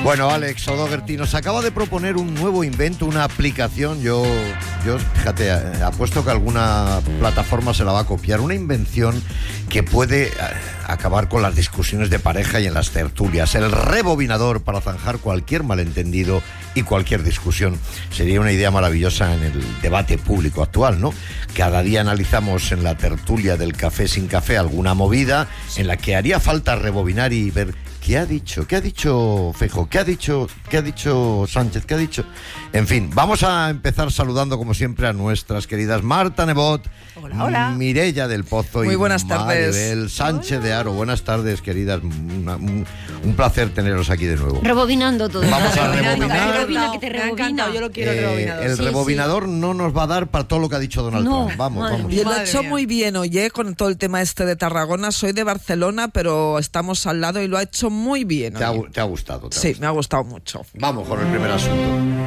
Bueno, Alex O'Doherty nos acaba de proponer un nuevo invento, una aplicación. Yo fíjate, apuesto que alguna plataforma se la va a copiar. Una invención que puede acabar con las discusiones de pareja y en las tertulias. El rebobinador para zanjar cualquier malentendido y cualquier discusión. Sería una idea maravillosa en el debate público actual, ¿no? Cada día analizamos en la tertulia del Café sin Café alguna movida en la que haría falta rebobinar y ver ¿qué ha dicho Feijóo? ¿Qué ha dicho Sánchez? ¿Qué ha dicho? En fin, vamos a empezar saludando como siempre a nuestras queridas Marta Nebot, hola. Mireia del Pozo muy y buenas tardes. Maribel Sánchez de Haro. Buenas tardes, queridas. Un placer teneros aquí de nuevo. Rebobinando todo. Vamos a rebobinar. Rebobina, que te rebobina. Yo lo quiero rebobinador. El rebobinador no nos va a dar para todo lo que ha dicho Donald Trump. Vamos. Y lo ha hecho muy bien, oye, con todo el tema este de Tarragona. Soy de Barcelona, pero estamos al lado y lo ha hecho muy bien. ¿Te ha gustado? Sí, me ha gustado mucho. Vamos con el primer asunto.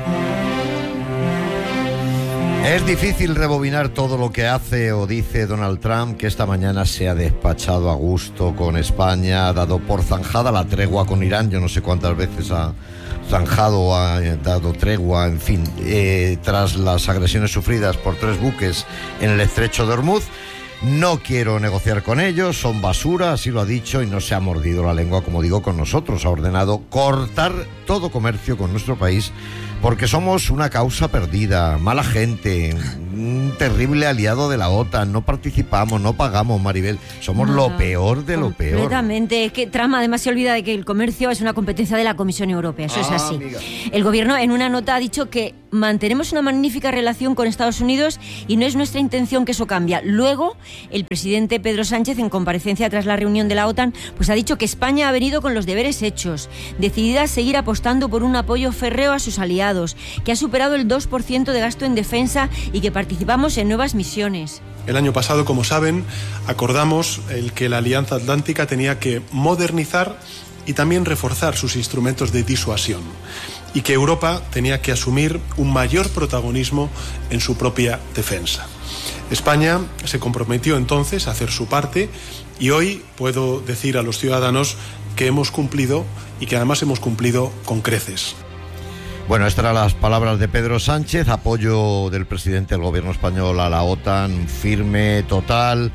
Es difícil rebobinar todo lo que hace o dice Donald Trump, que esta mañana se ha despachado a gusto con España, ha dado por zanjada la tregua con Irán. Yo no sé cuántas veces ha zanjado o ha dado tregua, en fin, tras las agresiones sufridas por 3 buques en el estrecho de Hormuz. No quiero negociar con ellos, son basura, así lo ha dicho, y no se ha mordido la lengua, como digo, con nosotros. Ha ordenado cortar todo comercio con nuestro país porque somos una causa perdida, mala gente, un terrible aliado de la OTAN, no participamos, no pagamos, Maribel, somos lo peor de lo peor. Completamente, es que Trump además se olvida de que el comercio es una competencia de la Comisión Europea, eso es así. Amiga. El gobierno en una nota ha dicho que mantenemos una magnífica relación con Estados Unidos y no es nuestra intención que eso cambie. Luego, el presidente Pedro Sánchez, en comparecencia tras la reunión de la OTAN, pues ha dicho que España ha venido con los deberes hechos, decidida a seguir apostando por un apoyo férreo a sus aliados, que ha superado el 2% de gasto en defensa y que participamos en nuevas misiones. El año pasado, como saben, acordamos que la Alianza Atlántica tenía que modernizar y también reforzar sus instrumentos de disuasión y que Europa tenía que asumir un mayor protagonismo en su propia defensa. España se comprometió entonces a hacer su parte y hoy puedo decir a los ciudadanos que hemos cumplido y que además hemos cumplido con creces. Bueno, estas eran las palabras de Pedro Sánchez, apoyo del presidente del gobierno español a la OTAN, firme, total.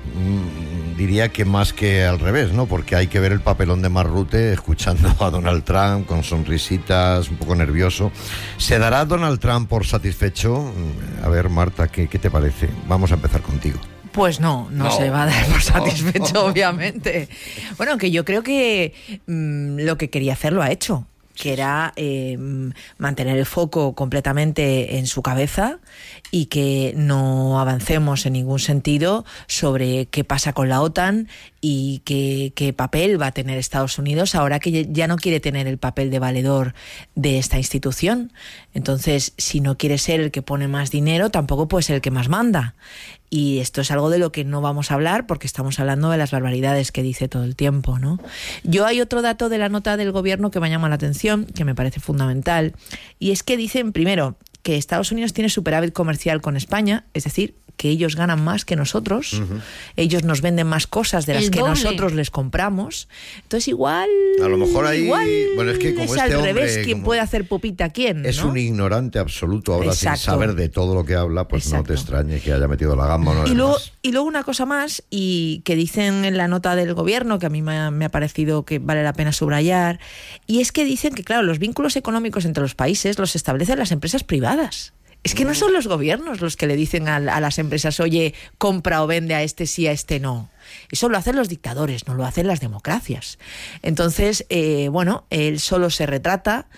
Diría que más que al revés, ¿no? Porque hay que ver el papelón de Mark Rutte escuchando a Donald Trump con sonrisitas, un poco nervioso. ¿Se dará Donald Trump por satisfecho? A ver, Marta, ¿qué te parece? Vamos a empezar contigo. Pues no se va a dar por satisfecho, obviamente. Bueno, que yo creo que lo que quería hacer lo ha hecho, que era mantener el foco completamente en su cabeza y que no avancemos en ningún sentido sobre qué pasa con la OTAN y qué papel va a tener Estados Unidos ahora que ya no quiere tener el papel de valedor de esta institución. Entonces, si no quiere ser el que pone más dinero, tampoco puede ser el que más manda. Y esto es algo de lo que no vamos a hablar porque estamos hablando de las barbaridades que dice todo el tiempo, ¿no? Hay otro dato de la nota del gobierno que me llama la atención, que me parece fundamental, y es que dicen, primero, que Estados Unidos tiene superávit comercial con España, es decir, que ellos ganan más que nosotros, ellos nos venden más cosas de las que nosotros les compramos, entonces igual a lo mejor ahí, bueno, es que como es este al revés, hombre, quién puede hacer pupita a quién, es ¿no? un ignorante absoluto ahora. Exacto. Sin saber de todo lo que habla, pues Exacto. no te extrañe que haya metido la gamba. ¿No? Y luego una cosa más, y que dicen en la nota del gobierno, que a mí me ha parecido que vale la pena subrayar, y es que dicen que, claro, los vínculos económicos entre los países los establecen las empresas privadas. Es que no son los gobiernos los que le dicen a las empresas, oye, compra o vende a este sí, a este no. Eso lo hacen los dictadores, no lo hacen las democracias. Entonces, él solo se retrata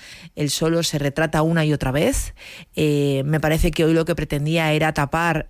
una y otra vez. Me parece que hoy lo que pretendía era tapar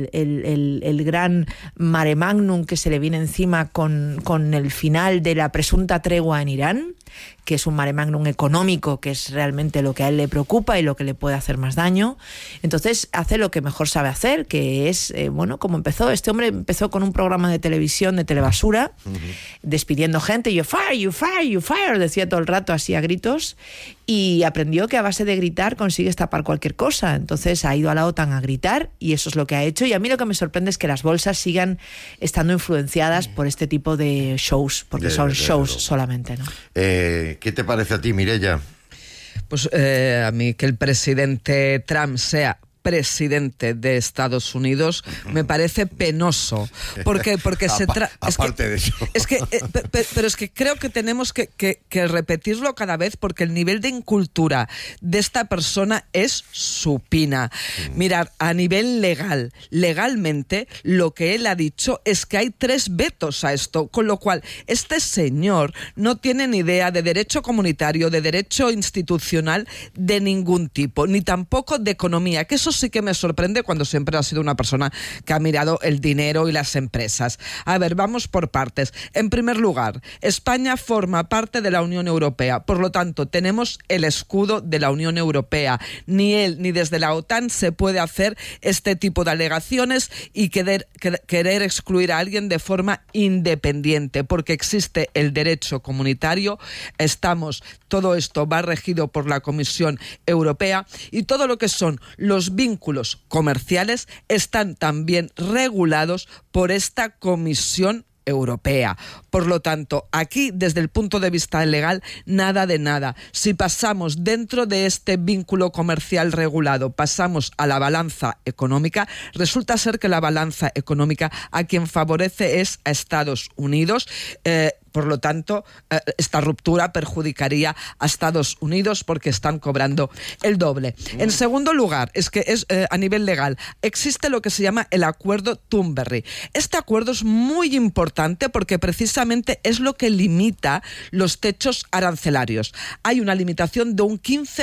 el gran mare magnum que se le viene encima con el final de la presunta tregua en Irán, que es un mare magnum económico, que es realmente lo que a él le preocupa y lo que le puede hacer más daño. Entonces hace lo que mejor sabe hacer, que es, como empezó. Este hombre empezó con un programa de televisión televisión de telebasura, despidiendo gente. Yo, fire, you fire, you fire, decía todo el rato así a gritos, y aprendió que a base de gritar consigues tapar cualquier cosa. Entonces ha ido a la OTAN a gritar, y eso es lo que ha hecho. Y a mí lo que me sorprende es que las bolsas sigan estando influenciadas por este tipo de shows, porque son shows solamente, ¿no? ¿Qué te parece a ti, Mireia? Pues a mí que el presidente Trump sea presidente de Estados Unidos me parece penoso, porque se trata, aparte de eso, pero es que creo que tenemos que repetirlo cada vez, porque el nivel de incultura de esta persona es supina. Mirad, a nivel legalmente lo que él ha dicho es que hay 3 vetos a esto, con lo cual este señor no tiene ni idea de derecho comunitario, de derecho institucional de ningún tipo, ni tampoco de economía, que eso sí que me sorprende, cuando siempre ha sido una persona que ha mirado el dinero y las empresas. A ver, vamos por partes. En primer lugar, España forma parte de la Unión Europea, por lo tanto tenemos el escudo de la Unión Europea. Ni él ni desde la OTAN se puede hacer este tipo de alegaciones y querer excluir a alguien de forma independiente, porque existe el derecho comunitario. Todo esto va regido por la Comisión Europea, y todo lo que son los vínculos comerciales están también regulados por esta Comisión Europea. Por lo tanto, aquí, desde el punto de vista legal, nada de nada. Si pasamos dentro de este vínculo comercial regulado, pasamos a la balanza económica, resulta ser que la balanza económica a quien favorece es a Estados Unidos. Por lo tanto, esta ruptura perjudicaría a Estados Unidos, porque están cobrando el doble. En segundo lugar, a nivel legal, existe lo que se llama el acuerdo Thunberg. Este acuerdo es muy importante porque precisamente es lo que limita los techos arancelarios. Hay una limitación de un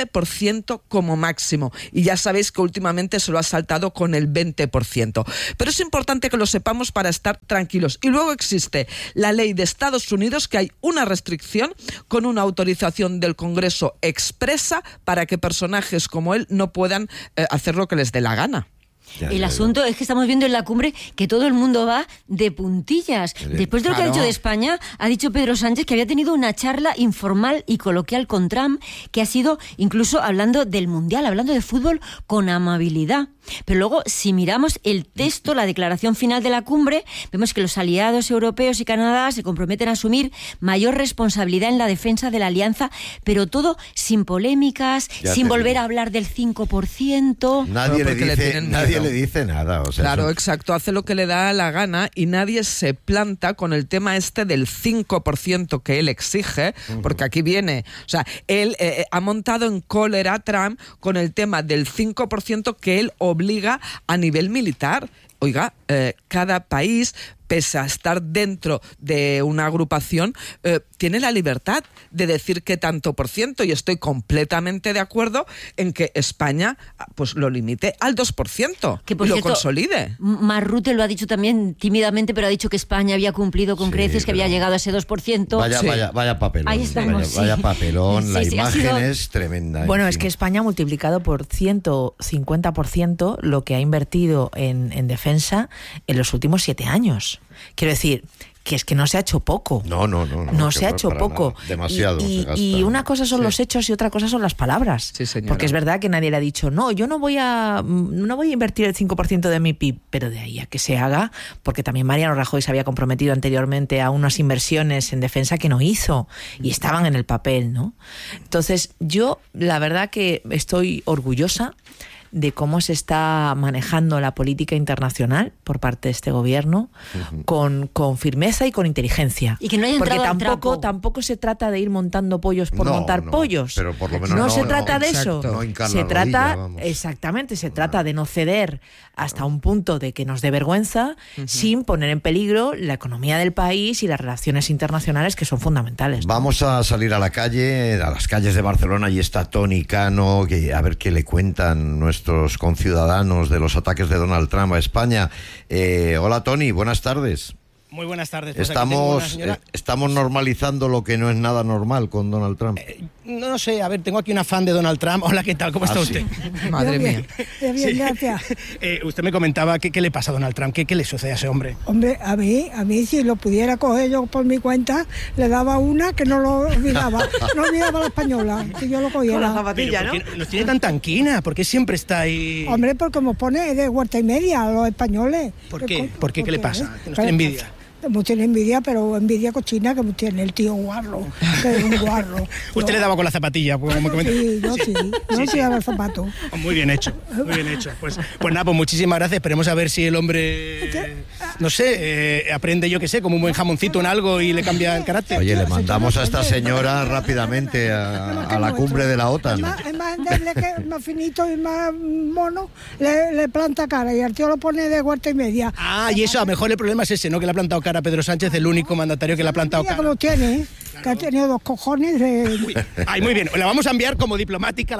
15% como máximo, y ya sabéis que últimamente se lo ha saltado con el 20%. Pero es importante que lo sepamos para estar tranquilos. Y luego existe la ley de Estados Unidos, que hay una restricción con una autorización del Congreso expresa para que personajes como él no puedan hacer lo que les dé la gana. El asunto es que estamos viendo en la cumbre que todo el mundo va de puntillas. Después de lo que ha dicho de España, ha dicho Pedro Sánchez que había tenido una charla informal y coloquial con Trump, que ha sido incluso hablando del Mundial, hablando de fútbol con amabilidad. Pero luego, si miramos el texto, la declaración final de la cumbre, vemos que los aliados europeos y Canadá se comprometen a asumir mayor responsabilidad en la defensa de la alianza, pero todo sin polémicas, sin volver a hablar del 5%. Nadie le dice nada. O sea, claro, exacto, hace lo que le da la gana, y nadie se planta con el tema del 5% que él exige, porque aquí viene, o sea, él ha montado en cólera a Trump con el tema del 5% que él obliga a nivel militar. Oiga, cada país, pese a estar dentro de una agrupación, tiene la libertad de decir qué tanto por ciento, y estoy completamente de acuerdo en que España pues lo limite al 2%, que por y lo cierto, consolide. Mark Rutte lo ha dicho también tímidamente, pero ha dicho que España había cumplido con creces, que había llegado a ese 2%. Vaya papelón. Ahí estamos, vaya papelón, la sí, imagen es tremenda. Bueno, es que España ha multiplicado por 150% lo que ha invertido en defensa en los últimos 7 años. Quiero decir, que es que no se ha hecho poco. No se ha hecho poco. Nada. Demasiado. Y una cosa son los hechos y otra cosa son las palabras. Sí, señora. Porque es verdad que nadie le ha dicho, no, yo no voy a invertir el 5% de mi PIB, pero de ahí a que se haga, porque también Mariano Rajoy se había comprometido anteriormente a unas inversiones en defensa que no hizo, y estaban en el papel, ¿no? Entonces, yo la verdad que estoy orgullosa de cómo se está manejando la política internacional por parte de este gobierno, con firmeza y con inteligencia. Y que no haya entrado al trapo. Tampoco se trata de ir montando pollos por montar pollos. Pero por lo menos no se trata de eso. Se trata, exactamente, se trata de no ceder hasta un punto de que nos dé vergüenza, sin poner en peligro la economía del país y las relaciones internacionales, que son fundamentales, ¿no? Vamos a salir a la calle, a las calles de Barcelona, y está Toni Cano, a ver qué le cuentan nuestros conciudadanos de los ataques de Donald Trump a España. Hola, Toni, buenas tardes. Muy buenas tardes. Pues estamos normalizando lo que no es nada normal con Donald Trump. no sé, a ver, tengo aquí una fan de Donald Trump. Hola, ¿qué tal? ¿Cómo está usted? Madre mía. Bien, gracias. Usted me comentaba qué le pasa a Donald Trump, qué le sucede a ese hombre. Hombre, a mí si lo pudiera coger yo por mi cuenta, le daba una que no lo olvidaba. No olvidaba la española, si yo lo cogiera. Con la zapatilla, ¿no? ¿Por qué los tiene tan tanquina? ¿Por qué siempre está ahí? Hombre, porque me pone de huerta y media a los españoles. ¿Por qué? ¿Por qué? ¿Qué le pasa? ¿Que nos tiene envidia? No tiene envidia, pero envidia cochina que tiene el tío guarro, que es un guarro. Usted le daba con la zapatilla, como me comenta. Sí, yo sí daba el zapato. Muy bien hecho, muy bien hecho. Pues nada, pues muchísimas gracias. Esperemos a ver si el hombre, no sé, aprende, yo qué sé, como un buen jamoncito en algo y le cambia el carácter. Oye, le mandamos a esta señora rápidamente a la cumbre de la OTAN. Es más endeble, que es más finito y más mono, le planta cara y el tío lo pone de huerta y media. Ah, y eso, a lo mejor el problema es ese, ¿no? Que le ha plantado cara a Pedro Sánchez, el único mandatario que le ha plantado cara. Que lo tiene, que ha tenido 2 cojones de... Ay, muy bien, la vamos a enviar como diplomática,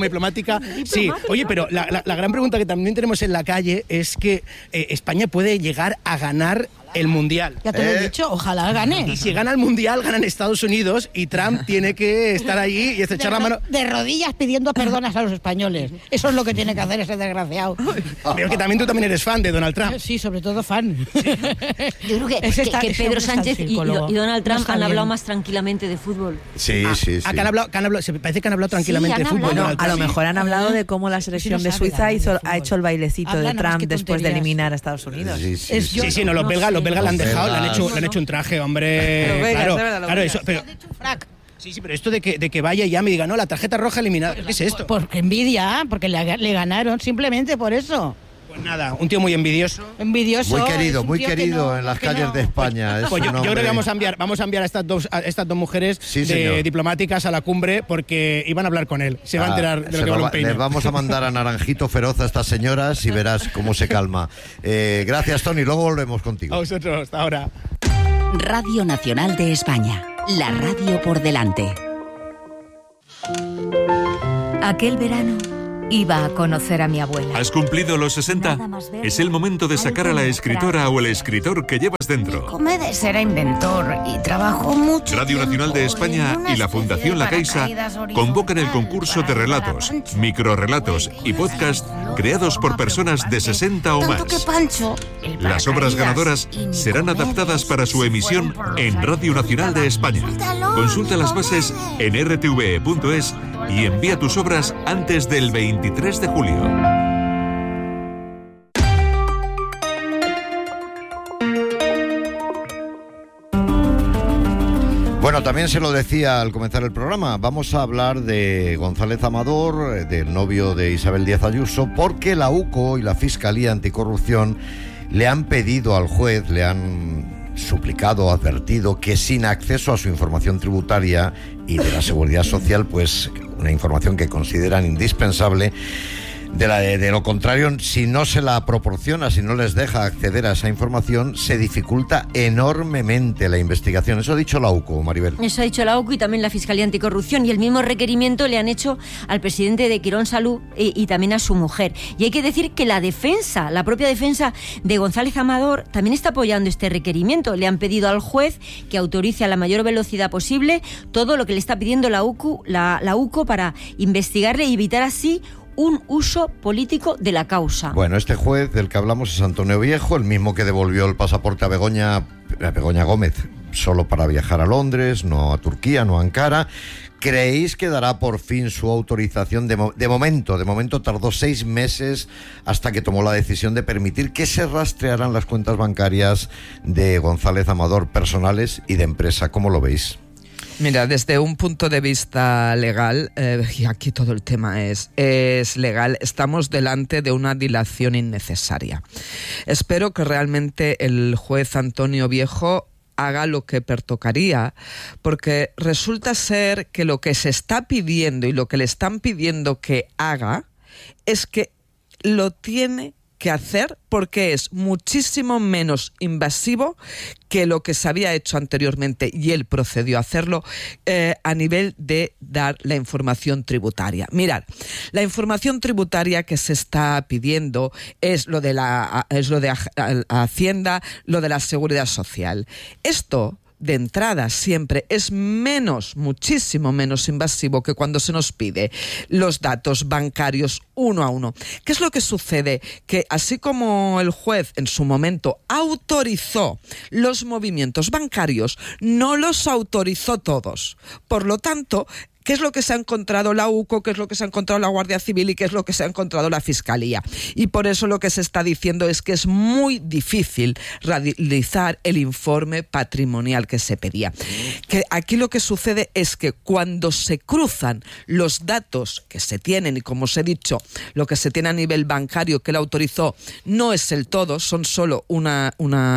Sí, oye, pero la gran pregunta que también tenemos en la calle es que España puede llegar a ganar el Mundial. Ya te lo he dicho, ojalá gane. Y si gana el Mundial, ganan Estados Unidos y Trump tiene que estar allí y echar la mano... De rodillas pidiendo perdonas a los españoles. Eso es lo que tiene que hacer ese desgraciado. Pero que tú también eres fan de Donald Trump. Sí, sobre todo fan. Yo creo que Pedro Sánchez y Donald Trump han hablado más tranquilamente de fútbol. Sí. Que han hablado, parece que han hablado tranquilamente de fútbol. Bueno, a lo mejor han hablado de cómo la selección de Suiza ha hecho el bailecito de Trump después de eliminar a Estados Unidos. Sí, no, los belgas le han dejado, le han hecho un traje, hombre. Claro, eso, pero... Sí, pero esto de que vaya y ya me diga, no, la tarjeta roja eliminada, ¿qué es esto? Porque envidia, porque le ganaron, simplemente por eso. Pues nada, un tío muy envidioso. Muy querido en las calles de España. Pues yo creo que vamos a enviar a estas dos mujeres diplomáticas a la cumbre porque iban a hablar con él. Se va a enterar de lo que va a pedir. Les vamos a mandar a Naranjito Feroz a estas señoras y verás cómo se calma. Gracias, Tony. Luego volvemos contigo. A vosotros, hasta ahora. Radio Nacional de España. La radio por delante. Aquel verano iba a conocer a mi abuela. ¿Has cumplido los 60? Es el momento de sacar a la escritora o el escritor que llevas dentro. Comedes era inventor y trabajó mucho. Radio Nacional de España y la Fundación La Caixa convocan el concurso de relatos, microrrelatos y podcast creados por personas de 60 o más. Las obras ganadoras serán adaptadas para su emisión en Radio Nacional de España. Consulta las bases en rtve.es y envía tus obras antes del 23 de julio. Bueno, también se lo decía al comenzar el programa, vamos a hablar de González Amador, del novio de Isabel Díaz Ayuso, porque la UCO y la Fiscalía Anticorrupción le han pedido al juez, le han suplicado, advertido que sin acceso a su información tributaria y de la Seguridad Social, pues una información que consideran indispensable, de lo contrario, si no se la proporciona, si no les deja acceder a esa información, se dificulta enormemente la investigación. Eso ha dicho la UCO, Maribel. Eso ha dicho la UCO y también la Fiscalía Anticorrupción, y el mismo requerimiento le han hecho al presidente de Quirón Salud y también a su mujer. Y hay que decir que la propia defensa de González Amador también está apoyando este requerimiento. Le han pedido al juez que autorice a la mayor velocidad posible todo lo que le está pidiendo la UCO para investigarle y evitar así un uso político de la causa. Bueno, este juez del que hablamos es Antonio Viejo, el mismo que devolvió el pasaporte a Begoña Gómez solo para viajar a Londres, no a Turquía, no a Ankara. ¿Creéis que dará por fin su autorización? De momento tardó 6 meses hasta que tomó la decisión de permitir que se rastrearan las cuentas bancarias de González Amador, personales y de empresa. ¿Cómo lo veis? Mira, desde un punto de vista legal, y aquí todo el tema es legal, estamos delante de una dilación innecesaria. Espero que realmente el juez Antonio Viejo haga lo que pertocaría, porque resulta ser que lo que se está pidiendo y lo que le están pidiendo que haga es que lo tiene que hacer porque es muchísimo menos invasivo que lo que se había hecho anteriormente, y él procedió a hacerlo a nivel de dar la información tributaria. Mirad, la información tributaria que se está pidiendo es lo de Hacienda, lo de la Seguridad Social. Esto de entrada siempre es muchísimo menos invasivo que cuando se nos pide los datos bancarios uno a uno. ¿Qué es lo que sucede? Que así como el juez en su momento autorizó los movimientos bancarios, no los autorizó todos. Por lo tanto, ¿qué es lo que se ha encontrado la UCO? ¿Qué es lo que se ha encontrado la Guardia Civil? ¿Y qué es lo que se ha encontrado la Fiscalía? Y por eso lo que se está diciendo es que es muy difícil realizar el informe patrimonial que se pedía. Que aquí lo que sucede es que cuando se cruzan los datos que se tienen, y como os he dicho, lo que se tiene a nivel bancario que él autorizó no es el todo, son solo unos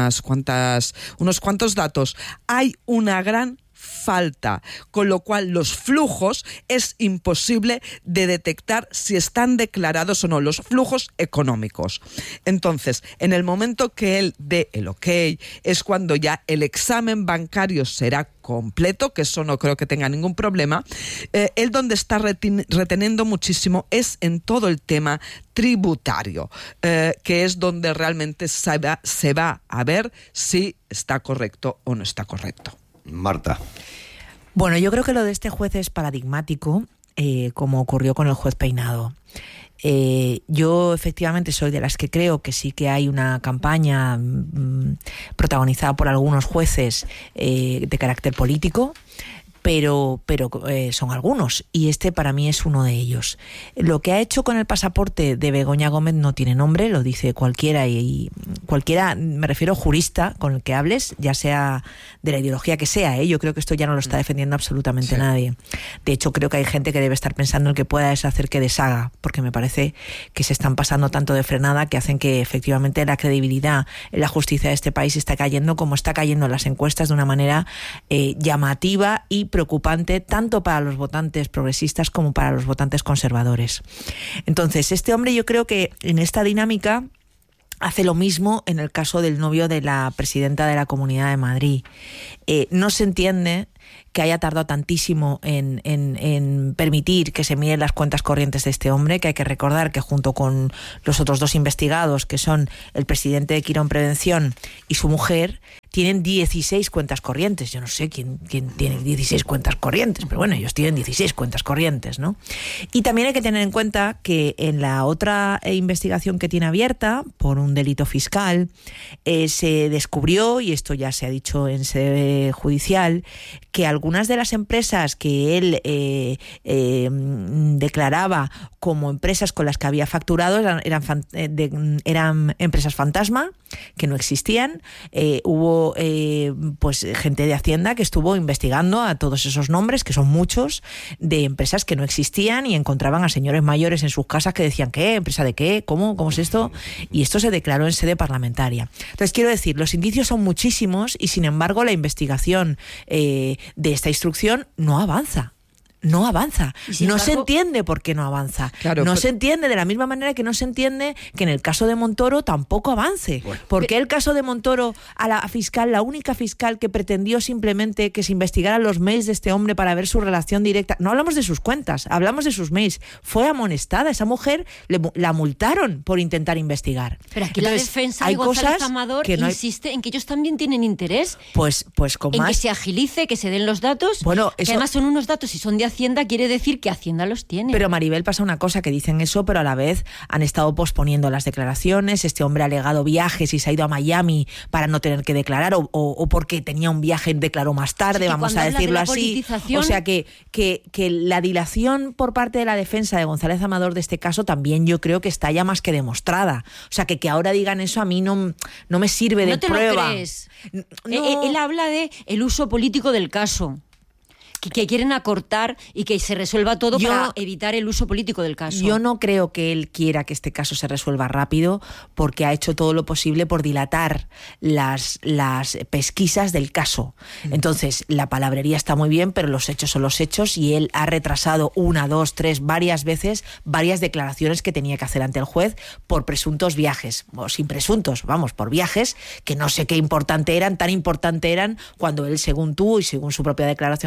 cuantos datos, hay una gran falta, con lo cual los flujos es imposible de detectar si están declarados o no, los flujos económicos. Entonces, en el momento que él dé el ok, es cuando ya el examen bancario será completo, que eso no creo que tenga ningún problema. Él donde está reteniendo muchísimo es en todo el tema tributario, que es donde realmente se va a ver si está correcto o no está correcto. Marta. Bueno, yo creo que lo de este juez es paradigmático, como ocurrió con el juez Peinado. Yo efectivamente soy de las que creo que sí que hay una campaña protagonizada por algunos jueces de carácter político, pero son algunos, y este para mí es uno de ellos. Lo que ha hecho con el pasaporte de Begoña Gómez no tiene nombre, lo dice cualquiera, y cualquiera, me refiero jurista con el que hables, ya sea de la ideología que sea, yo creo que esto ya no lo está defendiendo absolutamente nadie. De hecho, creo que hay gente que debe estar pensando en que pueda deshacer que deshaga, porque me parece que se están pasando tanto de frenada que hacen que efectivamente la credibilidad en la justicia de este país está cayendo como está cayendo en las encuestas de una manera llamativa y preocupante, tanto para los votantes progresistas como para los votantes conservadores. Entonces, este hombre, yo creo que en esta dinámica hace lo mismo en el caso del novio de la presidenta de la Comunidad de Madrid. No se entiende que haya tardado tantísimo en permitir que se miren las cuentas corrientes de este hombre, que hay que recordar que junto con los otros dos investigados, que son el presidente de Quirón Prevención y su mujer, tienen 16 cuentas corrientes. Yo no sé quién tiene 16 cuentas corrientes, pero bueno, ellos tienen 16 cuentas corrientes, ¿no? Y también hay que tener en cuenta que en la otra investigación que tiene abierta por un delito fiscal, se descubrió, y esto ya se ha dicho en sede judicial, que algunas de las empresas que él declaraba como empresas con las que había facturado eran empresas fantasma, que no existían. Hubo pues gente de Hacienda que estuvo investigando a todos esos nombres, que son muchos, de empresas que no existían, y encontraban a señores mayores en sus casas que decían, ¿qué? ¿Empresa de qué? ¿Cómo es esto? Y esto se declaró en sede parlamentaria. Entonces, quiero decir, los indicios son muchísimos y, sin embargo, la investigación de esta instrucción no avanza. No avanza. No se entiende por qué no avanza. Claro, no se entiende de la misma manera que no se entiende que en el caso de Montoro tampoco avance. Bueno, ¿por qué el caso de Montoro, a la fiscal, la única fiscal que pretendió simplemente que se investigaran los mails de este hombre para ver su relación directa? No hablamos de sus cuentas, hablamos de sus mails. Fue amonestada. Esa mujer la multaron por intentar investigar. Pero aquí entonces, la defensa de González Amador insiste en que ellos también tienen interés. Pues con en más... que se agilice, que se den los datos. Bueno, que además son unos datos y son de Hacienda, quiere decir que Hacienda los tiene. Pero, Maribel, pasa una cosa, que dicen eso, pero a la vez han estado posponiendo las declaraciones. Este hombre ha alegado viajes y se ha ido a Miami para no tener que declarar, o porque tenía un viaje y declaró más tarde, vamos a decirlo así. O sea que la dilación por parte de la defensa de González Amador de este caso también yo creo que está ya más que demostrada. O sea, que ahora digan eso a mí no me sirve de prueba. ¿No te lo crees? No. Él habla de el uso político del caso. Que quieren acortar y que se resuelva todo para evitar el uso político del caso. Yo no creo que él quiera que este caso se resuelva rápido, porque ha hecho todo lo posible por dilatar las pesquisas del caso. Entonces, la palabrería está muy bien, pero los hechos son los hechos, y él ha retrasado 1, 2, 3, varias veces, varias declaraciones que tenía que hacer ante el juez por presuntos viajes, o sin presuntos, por viajes que no sé qué tan importante eran, cuando él, según tú y según su propia declaración a la de su defensa,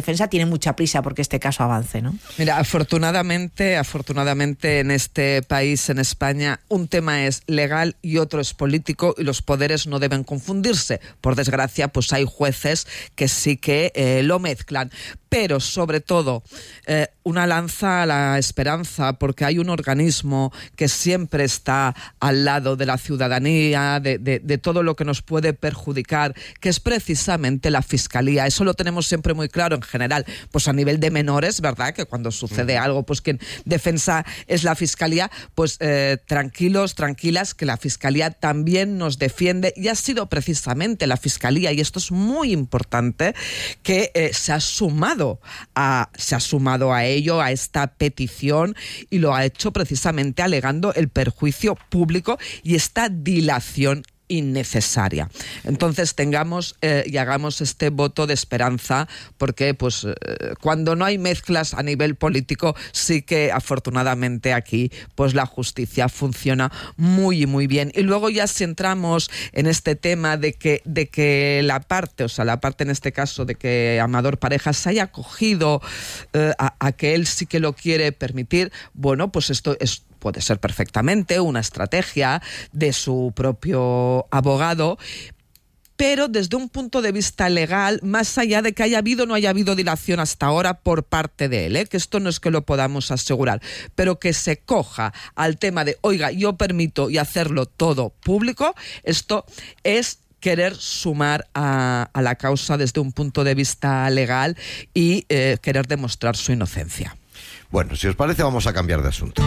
defensa tiene mucha prisa porque este caso avance, ¿no? Mira, afortunadamente en este país, en España, un tema es legal y otro es político y los poderes no deben confundirse. Por desgracia, pues hay jueces que sí que lo mezclan. Pero, sobre todo, una lanza a la esperanza, porque hay un organismo que siempre está al lado de la ciudadanía, de todo lo que nos puede perjudicar, que es precisamente la Fiscalía. Eso lo tenemos siempre muy claro en general, pues a nivel de menores, ¿verdad? Que cuando sucede algo, pues quien defensa es la Fiscalía, pues tranquilos, tranquilas, que la Fiscalía también nos defiende, y ha sido precisamente la Fiscalía, y esto es muy importante, que se ha sumado a ello, a esta petición, y lo ha hecho precisamente alegando el perjuicio público y esta dilación innecesaria. Entonces tengamos y hagamos este voto de esperanza, porque pues cuando no hay mezclas a nivel político, sí que afortunadamente aquí pues la justicia funciona muy muy bien. Y luego ya si entramos en este tema de que la parte en este caso de que Amador Parejas se haya acogido a que él sí que lo quiere permitir, bueno, pues esto puede ser perfectamente una estrategia de su propio abogado, pero desde un punto de vista legal, más allá de que haya habido o no haya habido dilación hasta ahora por parte de él, que esto no es que lo podamos asegurar, pero que se coja al tema de, oiga, yo permito y hacerlo todo público, esto es querer sumar a la causa desde un punto de vista legal y querer demostrar su inocencia. Bueno, si os parece, vamos a cambiar de asunto.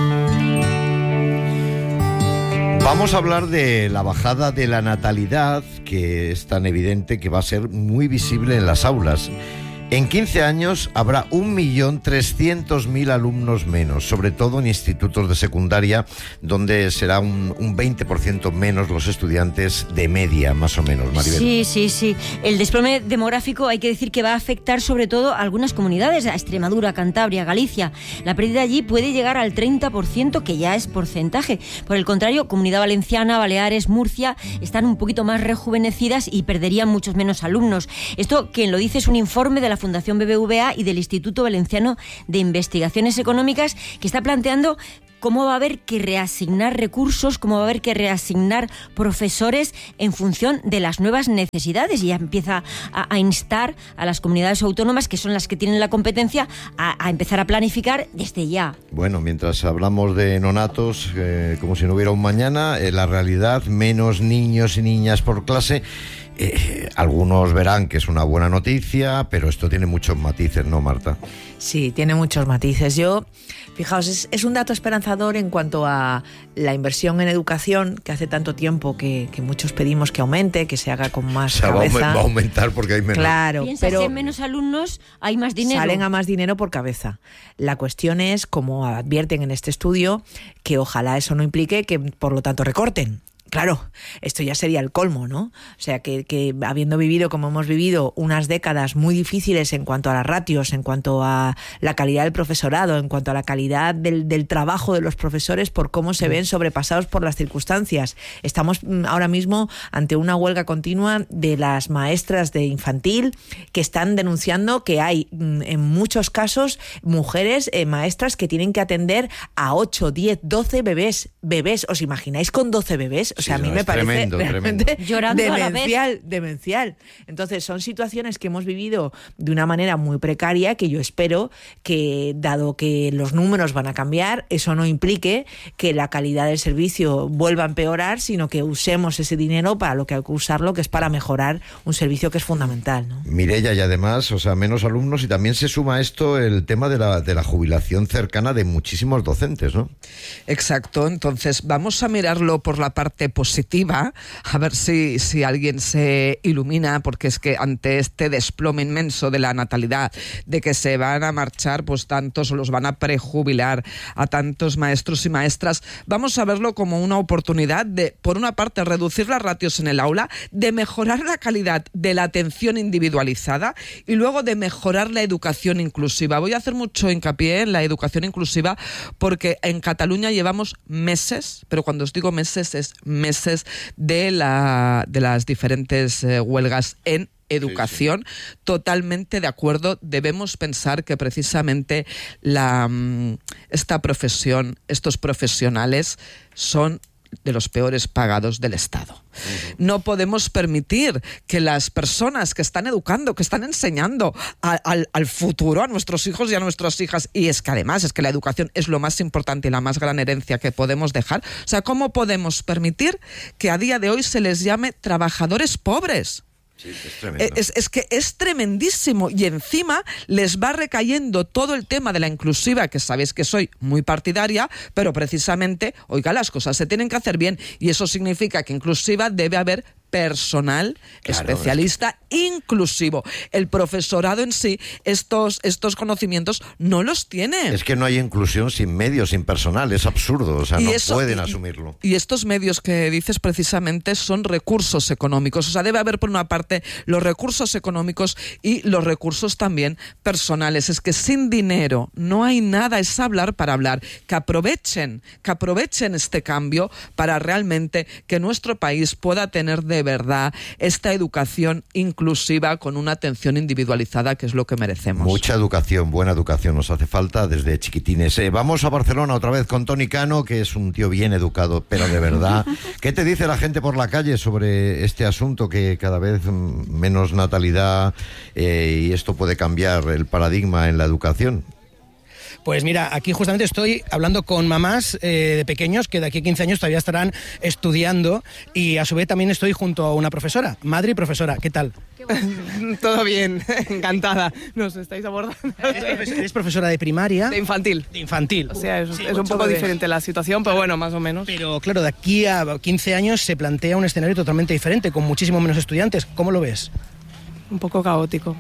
Vamos a hablar de la bajada de la natalidad, que es tan evidente que va a ser muy visible en las aulas. En 15 años habrá 1.300.000 alumnos menos, sobre todo en institutos de secundaria, donde será un 20% menos los estudiantes de media, más o menos, Maribel. Sí. El desplome demográfico hay que decir que va a afectar sobre todo a algunas comunidades, a Extremadura, Cantabria, Galicia. La pérdida allí puede llegar al 30%, que ya es porcentaje. Por el contrario, Comunidad Valenciana, Baleares, Murcia están un poquito más rejuvenecidas y perderían muchos menos alumnos. Esto, quien lo dice, es un informe de la Fundación BBVA y del Instituto Valenciano de Investigaciones Económicas, que está planteando cómo va a haber que reasignar recursos, cómo va a haber que reasignar profesores en función de las nuevas necesidades, y ya empieza a instar a las comunidades autónomas, que son las que tienen la competencia, a empezar a planificar desde ya. Bueno, mientras hablamos de nonatos, como si no hubiera un mañana, la realidad, menos niños y niñas por clase. Algunos verán que es una buena noticia, pero esto tiene muchos matices, ¿no, Marta? Sí, tiene muchos matices. Fijaos, es un dato esperanzador en cuanto a la inversión en educación, que hace tanto tiempo que muchos pedimos que aumente, que se haga con más cabeza. Va a aumentar porque hay menos. Claro, pero si hay menos alumnos, hay más dinero. Salen a más dinero por cabeza. La cuestión es, como advierten en este estudio, que ojalá eso no implique que, por lo tanto, recorten. Claro, esto ya sería el colmo, ¿no? O sea, que habiendo vivido como hemos vivido unas décadas muy difíciles en cuanto a las ratios, en cuanto a la calidad del profesorado, en cuanto a la calidad del trabajo de los profesores, por cómo se ven sobrepasados por las circunstancias. Estamos ahora mismo ante una huelga continua de las maestras de infantil, que están denunciando que hay en muchos casos mujeres maestras que tienen que atender a 8, 10, 12 bebés. ¿Os imagináis con 12 bebés? O sea, sí, a mí me parece tremendo, realmente llorando demencial. Entonces, son situaciones que hemos vivido de una manera muy precaria, que yo espero que, dado que los números van a cambiar, eso no implique que la calidad del servicio vuelva a empeorar, sino que usemos ese dinero para lo que hay que usarlo, que es para mejorar un servicio que es fundamental, ¿no? Mireia, y además, menos alumnos, y también se suma a esto el tema de la jubilación cercana de muchísimos docentes, ¿no? Exacto. Entonces, vamos a mirarlo por la parte positiva, a ver si alguien se ilumina, porque es que ante este desplome inmenso de la natalidad, de que se van a marchar pues tantos, o los van a prejubilar a tantos maestros y maestras, vamos a verlo como una oportunidad de, por una parte, reducir las ratios en el aula, de mejorar la calidad de la atención individualizada y luego de mejorar la educación inclusiva. Voy a hacer mucho hincapié en la educación inclusiva porque en Cataluña llevamos meses, pero cuando os digo meses es meses de las diferentes huelgas en educación. Sí. Totalmente de acuerdo. Debemos pensar que precisamente esta profesión, estos profesionales son de los peores pagados del Estado. Uh-huh. No podemos permitir que las personas que están educando, que están enseñando al futuro, a nuestros hijos y a nuestras hijas, y es que además es que la educación es lo más importante y la más gran herencia que podemos dejar. O sea, ¿cómo podemos permitir que a día de hoy se les llame trabajadores pobres? Sí, es tremendo. Es que es tremendísimo, y encima les va recayendo todo el tema de la inclusiva, que sabéis que soy muy partidaria, pero precisamente, oiga, las cosas se tienen que hacer bien, y eso significa que inclusiva debe haber personal especialista inclusivo. El profesorado en sí, estos conocimientos no los tiene. Es que no hay inclusión sin medios, sin personal, es absurdo, o sea, no pueden asumirlo. Y estos medios que dices precisamente son recursos económicos, o sea, debe haber por una parte los recursos económicos y los recursos también personales. Es que sin dinero no hay nada, es hablar para hablar. Que aprovechen este cambio para realmente que nuestro país pueda tener de verdad esta educación inclusiva con una atención individualizada, que es lo que merecemos. Mucha educación, buena educación nos hace falta desde chiquitines. Vamos a Barcelona otra vez con Toni Cano, que es un tío bien educado, pero de verdad. ¿Qué te dice la gente por la calle sobre este asunto, que cada vez menos natalidad y esto puede cambiar el paradigma en la educación? Pues mira, aquí justamente estoy hablando con mamás de pequeños que de aquí a 15 años todavía estarán estudiando, y a su vez también estoy junto a una profesora, madre y profesora. ¿Qué tal? Todo bien, encantada. Nos estáis abordando. ¿Eres profesora de primaria? De infantil. De infantil. O sea, es un poco diferente la situación, pero bueno, más o menos. Pero claro, de aquí a 15 años se plantea un escenario totalmente diferente, con muchísimo menos estudiantes. ¿Cómo lo ves? Un poco caótico.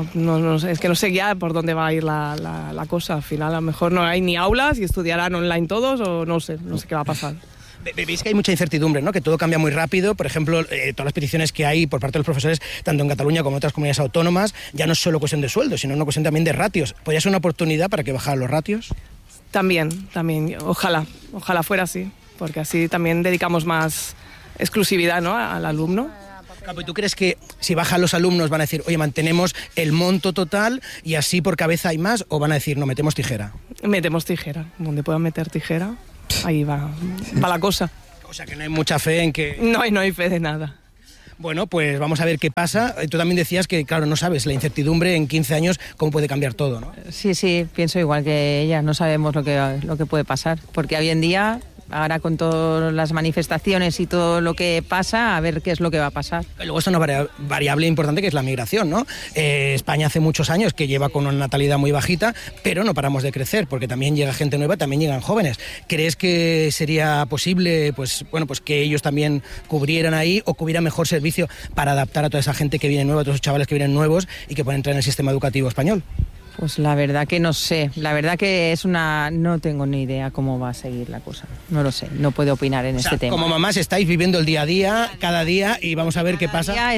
No sé, es que no sé ya por dónde va a ir la cosa. Al final, a lo mejor no hay ni aulas y estudiarán online todos, o no sé qué va a pasar. Veis que hay mucha incertidumbre, ¿no? Que todo cambia muy rápido. Por ejemplo, todas las peticiones que hay por parte de los profesores, tanto en Cataluña como en otras comunidades autónomas, ya no es solo cuestión de sueldo, sino una cuestión también de ratios. ¿Podría ser una oportunidad para que bajaran los ratios? También. Ojalá fuera así, porque así también dedicamos más exclusividad, ¿no?, al alumno. ¿Y tú crees que si bajan los alumnos van a decir, oye, mantenemos el monto total y así por cabeza hay más, o van a decir, no, metemos tijera? Metemos tijera. Donde puedan meter tijera, ahí va la cosa. O sea, que no hay mucha fe en que... No hay fe de nada. Bueno, pues vamos a ver qué pasa. Tú también decías que, claro, no sabes la incertidumbre en 15 años, cómo puede cambiar todo, ¿no? Sí, pienso igual que ella. No sabemos lo que puede pasar, porque hoy en día... Ahora con todas las manifestaciones y todo lo que pasa, a ver qué es lo que va a pasar. Luego está una variable importante, que es la migración, ¿no? España hace muchos años que lleva con una natalidad muy bajita, pero no paramos de crecer, porque también llega gente nueva, también llegan jóvenes. ¿Crees que sería posible, pues que ellos también cubrieran ahí, o que hubiera mejor servicio para adaptar a toda esa gente que viene nueva, a todos esos chavales que vienen nuevos y que pueden entrar en el sistema educativo español? Pues la verdad que no sé, la verdad que no tengo ni idea cómo va a seguir la cosa, no lo sé, no puedo opinar en este tema. Como mamás estáis viviendo el día a día, cada día, y vamos a ver qué pasa. Es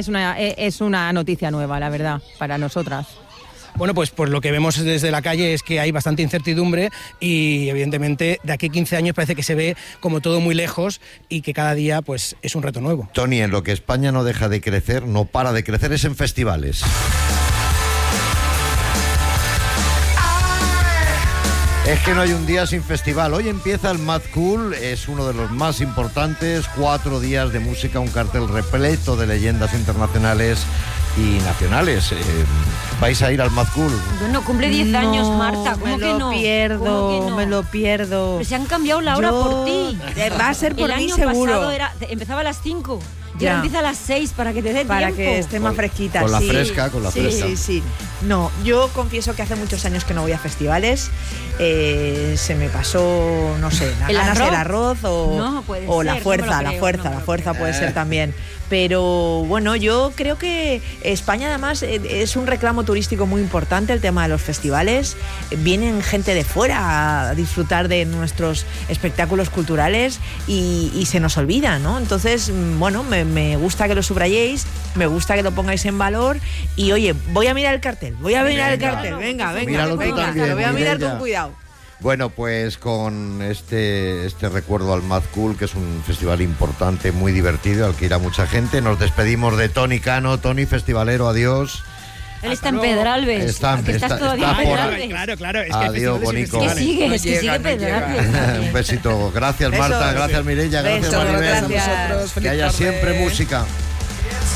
una noticia nueva, la verdad, para nosotras. Bueno, pues por lo que vemos desde la calle es que hay bastante incertidumbre, y evidentemente de aquí a 15 años parece que se ve como todo muy lejos y que cada día pues es un reto nuevo. Toni, en lo que España no deja de crecer, no para de crecer, es en festivales. Es que no hay un día sin festival. Hoy empieza el Mad Cool, es uno de los más importantes, 4 días de música, un cartel repleto de leyendas internacionales y nacionales. ¿Vais a ir al Mad Cool? Bueno, cumple 10 años, Marta, ¿cómo que no? Me lo pierdo. Pero se han cambiado la hora por ti. Va a ser por mí seguro. El año pasado empezaba a las 5. Y ahora empieza a las 6 para que te dé tiempo. Para que esté más fresquita. Con la fresca. Sí. No, yo confieso que hace muchos años que no voy a festivales. Se me pasó, no sé, las ganas del arroz o la fuerza. La fuerza puede ser también. Pero bueno, yo creo que España además es un reclamo turístico muy importante, el tema de los festivales. Vienen gente de fuera a disfrutar de nuestros espectáculos culturales y se nos olvida, ¿no? Entonces, bueno, me gusta que lo subrayéis, me gusta que lo pongáis en valor, y oye, voy a mirar el cartel, venga, lo voy a mirar con cuidado. Bueno, pues con este recuerdo al Mad Cool, que es un festival importante, muy divertido, al que irá mucha gente, nos despedimos de Tony Cano. Tony, festivalero, adiós. Él está en Pedralbes. Estás todavía en Pedralbes. Claro. Es adiós, Bonico. Que sigue Pedralbes. Un besito. Gracias, Marta. Gracias, Mireia. Gracias, Maribel. Gracias. Que haya siempre música.